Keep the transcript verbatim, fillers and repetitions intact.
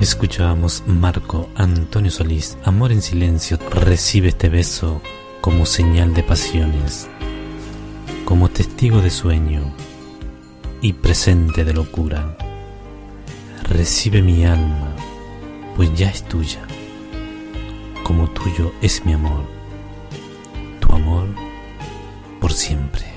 Escuchábamos Marco Antonio Solís, Amor en Silencio. Recibe este beso como señal de pasiones, como testigo de sueño y presente de locura. Recibe mi alma, pues ya es tuya, como tuyo es mi amor, tu amor por siempre.